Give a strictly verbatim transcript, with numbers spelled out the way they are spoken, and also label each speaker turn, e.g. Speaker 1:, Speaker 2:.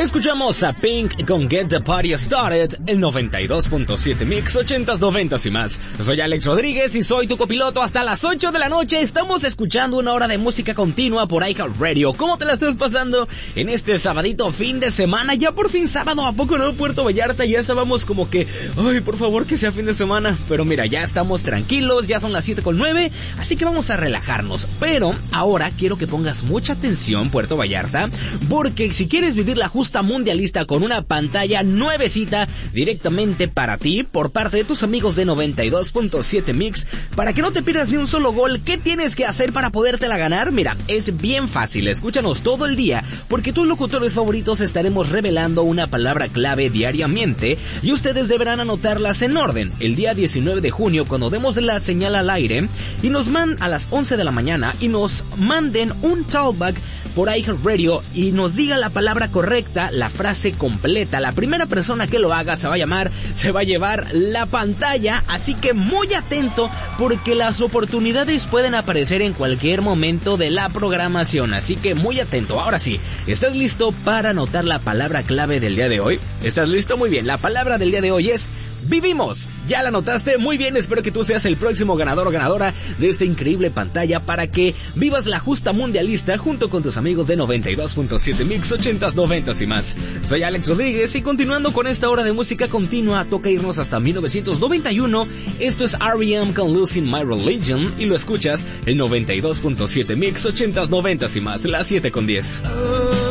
Speaker 1: Escuchamos a Pink con Get the Party Started, el noventa y dos punto siete Mix, ochentas, noventas y más. Soy Alex Rodríguez y soy tu copiloto hasta las ocho de la noche. Estamos escuchando una hora de música continua por iHeartRadio. ¿Cómo te la estás pasando en este sabadito fin de semana? Ya por fin sábado, ¿a poco no? Puerto Vallarta, ya estábamos como que, ay, por favor que sea fin de semana. Pero mira, ya estamos tranquilos, ya son las siete con nueve, así que vamos a relajarnos. Pero ahora quiero que pongas mucha atención, Puerto Vallarta, porque si quieres vivir la justa mundialista con una pantalla nuevecita directamente para ti por parte de tus amigos de noventa y dos punto siete Mix, para que no te pierdas ni un solo gol, ¿qué tienes que hacer para podértela ganar? Mira, es bien fácil, escúchanos todo el día, porque tus locutores favoritos estaremos revelando una palabra clave diariamente y ustedes deberán anotarlas en orden. El día diecinueve de junio, cuando demos la señal al aire y nos man a las once de la mañana y nos manden un talkback por iHeartRadio y nos diga la palabra correcta, la frase completa, la primera persona que lo haga se va a llamar, se va a llevar la pantalla, así que muy atento porque las oportunidades pueden aparecer en cualquier momento de la programación, así que muy atento. Ahora sí, ¿estás listo para anotar la palabra clave del día de hoy? ¿Estás listo? Muy bien, la palabra del día de hoy es vivimos. ¿Ya la notaste? Muy bien, espero que tú seas el próximo ganador o ganadora de esta increíble pantalla para que vivas la justa mundialista junto con tus amigos de noventa y dos punto siete Mix, ochentas, noventas y más. Soy Alex Rodríguez y continuando con esta hora de música continua, toca irnos hasta mil novecientos noventa y uno. Esto es R E M con Losing My Religion y lo escuchas en noventa y dos punto siete Mix, ochentas, noventas y más, las siete con diez.